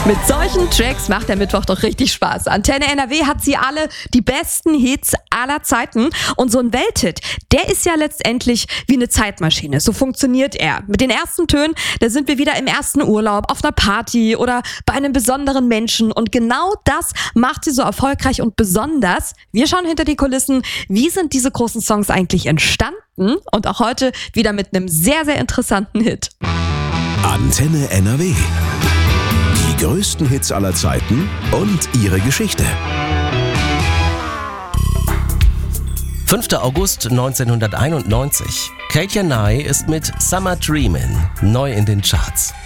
Mit solchen Tracks macht der Mittwoch doch richtig Spaß. Antenne NRW hat sie alle, die besten Hits aller Zeiten. Und so ein Welthit, der ist ja letztendlich wie eine Zeitmaschine. So funktioniert er. Mit den ersten Tönen, da sind wir wieder im ersten Urlaub, auf einer Party oder bei einem besonderen Menschen. Und genau das macht sie so erfolgreich und besonders. Wir schauen hinter die Kulissen. Wie sind diese großen Songs eigentlich entstanden? Und auch heute wieder mit einem sehr, sehr interessanten Hit. Antenne NRW. Die größten Hits aller Zeiten und ihre Geschichte. 5. August 1991. Katja Nye ist mit Summer Dreamin' neu in den Charts.